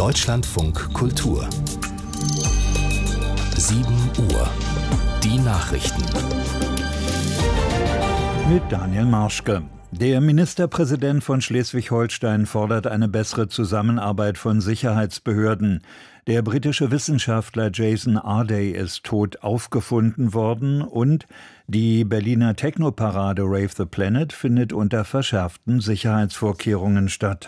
Deutschlandfunk Kultur 7 Uhr. Die Nachrichten. Mit Daniel Marschke. Der Ministerpräsident von Schleswig-Holstein fordert eine bessere Zusammenarbeit von Sicherheitsbehörden. Der britische Wissenschaftler Jason Arday ist tot aufgefunden worden und die Berliner Technoparade Rave the Planet findet unter verschärften Sicherheitsvorkehrungen statt.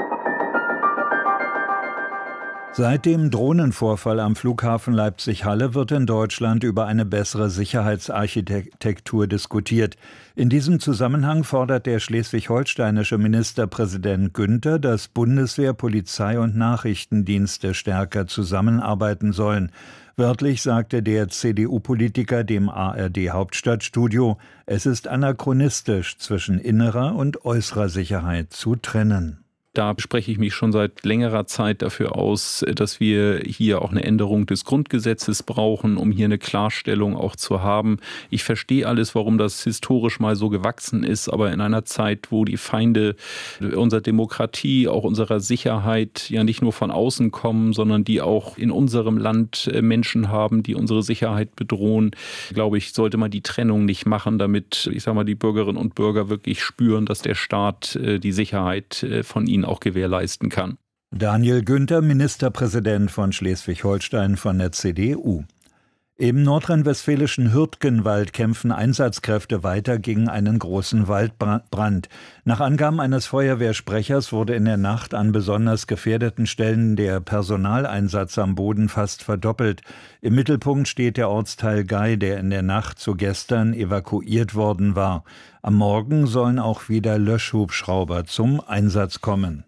Seit dem Drohnenvorfall am Flughafen Leipzig-Halle wird in Deutschland über eine bessere Sicherheitsarchitektur diskutiert. In diesem Zusammenhang fordert der schleswig-holsteinische Ministerpräsident Günther, dass Bundeswehr, Polizei und Nachrichtendienste stärker zusammenarbeiten sollen. Wörtlich sagte der CDU-Politiker dem ARD-Hauptstadtstudio, es ist anachronistisch, zwischen innerer und äußerer Sicherheit zu trennen. Da spreche ich mich schon seit längerer Zeit dafür aus, dass wir hier auch eine Änderung des Grundgesetzes brauchen, um hier eine Klarstellung auch zu haben. Ich verstehe alles, warum das historisch mal so gewachsen ist, aber in einer Zeit, wo die Feinde unserer Demokratie, auch unserer Sicherheit ja nicht nur von außen kommen, sondern die auch in unserem Land Menschen haben, die unsere Sicherheit bedrohen, glaube ich, sollte man die Trennung nicht machen, damit, die Bürgerinnen und Bürger wirklich spüren, dass der Staat die Sicherheit von ihnen auch gewährleisten kann. Daniel Günther, Ministerpräsident von Schleswig-Holstein von der CDU. Im nordrhein-westfälischen Hürtgenwald kämpfen Einsatzkräfte weiter gegen einen großen Waldbrand. Nach Angaben eines Feuerwehrsprechers wurde in der Nacht an besonders gefährdeten Stellen der Personaleinsatz am Boden fast verdoppelt. Im Mittelpunkt steht der Ortsteil Gei, der in der Nacht zu gestern evakuiert worden war. Am Morgen sollen auch wieder Löschhubschrauber zum Einsatz kommen.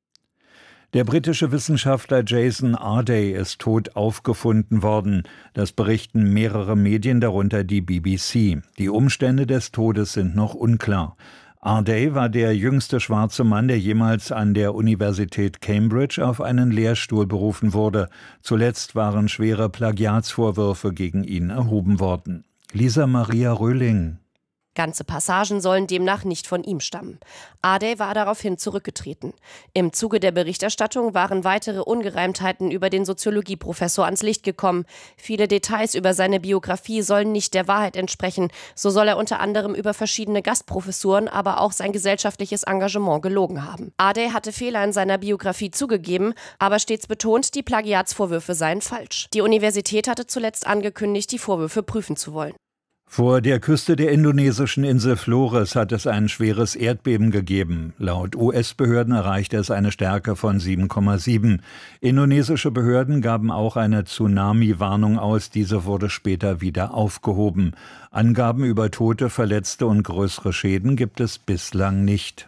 Der britische Wissenschaftler Jason Arday ist tot aufgefunden worden. Das berichten mehrere Medien, darunter die BBC. Die Umstände des Todes sind noch unklar. Arday war der jüngste schwarze Mann, der jemals an der Universität Cambridge auf einen Lehrstuhl berufen wurde. Zuletzt waren schwere Plagiatsvorwürfe gegen ihn erhoben worden. Lisa Maria Röhling. Ganze Passagen sollen demnach nicht von ihm stammen. Arday war daraufhin zurückgetreten. Im Zuge der Berichterstattung waren weitere Ungereimtheiten über den Soziologieprofessor ans Licht gekommen. Viele Details über seine Biografie sollen nicht der Wahrheit entsprechen. So soll er unter anderem über verschiedene Gastprofessuren, aber auch sein gesellschaftliches Engagement gelogen haben. Arday hatte Fehler in seiner Biografie zugegeben, aber stets betont, die Plagiatsvorwürfe seien falsch. Die Universität hatte zuletzt angekündigt, die Vorwürfe prüfen zu wollen. Vor der Küste der indonesischen Insel Flores hat es ein schweres Erdbeben gegeben. Laut US-Behörden erreichte es eine Stärke von 7,7. Indonesische Behörden gaben auch eine Tsunami-Warnung aus. Diese wurde später wieder aufgehoben. Angaben über Tote, Verletzte und größere Schäden gibt es bislang nicht.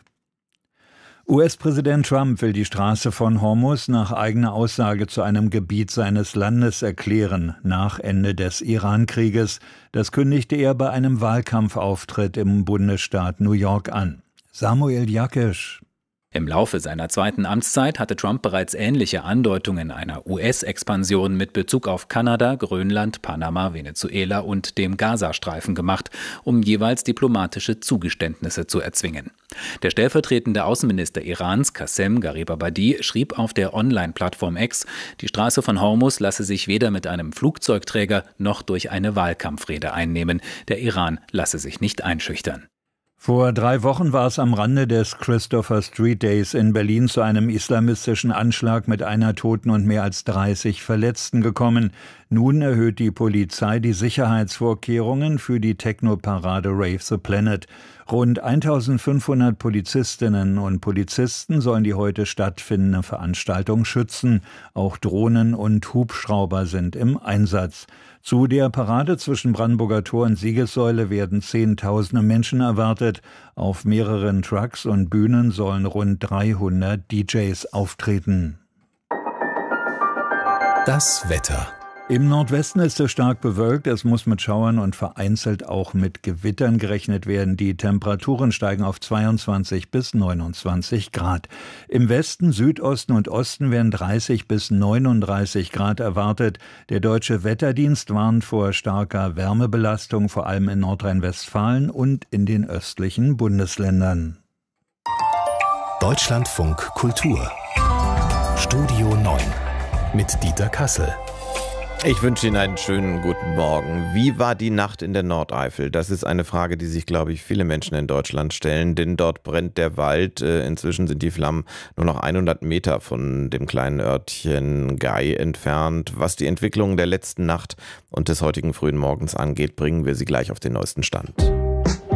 US-Präsident Trump will die Straße von Hormuz nach eigener Aussage zu einem Gebiet seines Landes erklären, nach Ende des Iran-Krieges. Das kündigte er bei einem Wahlkampfauftritt im Bundesstaat New York an. Samuel Jakisch. Im Laufe seiner zweiten Amtszeit hatte Trump bereits ähnliche Andeutungen einer US-Expansion mit Bezug auf Kanada, Grönland, Panama, Venezuela und dem Gazastreifen gemacht, um jeweils diplomatische Zugeständnisse zu erzwingen. Der stellvertretende Außenminister Irans, Qassem Garibabadi, schrieb auf der Online-Plattform X, die Straße von Hormuz lasse sich weder mit einem Flugzeugträger noch durch eine Wahlkampfrede einnehmen. Der Iran lasse sich nicht einschüchtern. Vor 3 Wochen war es am Rande des Christopher Street Days in Berlin zu einem islamistischen Anschlag mit einer Toten und mehr als 30 Verletzten gekommen. Nun erhöht die Polizei die Sicherheitsvorkehrungen für die Technoparade Rave the Planet. Rund 1500 Polizistinnen und Polizisten sollen die heute stattfindende Veranstaltung schützen. Auch Drohnen und Hubschrauber sind im Einsatz. Zu der Parade zwischen Brandenburger Tor und Siegessäule werden Zehntausende Menschen erwartet. Auf mehreren Trucks und Bühnen sollen rund 300 DJs auftreten. Das Wetter. Im Nordwesten ist es stark bewölkt, es muss mit Schauern und vereinzelt auch mit Gewittern gerechnet werden. Die Temperaturen steigen auf 22 bis 29 Grad. Im Westen, Südosten und Osten werden 30 bis 39 Grad erwartet. Der Deutsche Wetterdienst warnt vor starker Wärmebelastung, vor allem in Nordrhein-Westfalen und in den östlichen Bundesländern. Deutschlandfunk Kultur Studio 9 mit Dieter Kassel. Ich wünsche Ihnen einen schönen guten Morgen. Wie war die Nacht in der Nordeifel? Das ist eine Frage, die sich, glaube ich, viele Menschen in Deutschland stellen, denn dort brennt der Wald. Inzwischen sind die Flammen nur noch 100 Meter von dem kleinen Örtchen Gay entfernt. Was die Entwicklung der letzten Nacht und des heutigen frühen Morgens angeht, bringen wir Sie gleich auf den neuesten Stand.